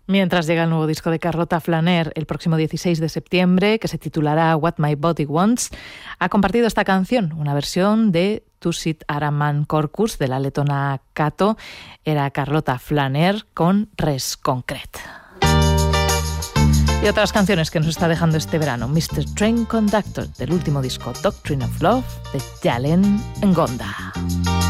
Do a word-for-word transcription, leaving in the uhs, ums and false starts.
Mientras llega el nuevo disco de Carlota Flaner el próximo dieciséis de septiembre, que se titulará What My Body Wants, ha compartido esta canción, una versión de Tusit Araman Korkus de la letona Kato. Era Carlota Flaner con Res Concret. Y otras canciones que nos está dejando este verano: mister Train Conductor, del último disco Doctrine of Love, de Jalen Ngonda.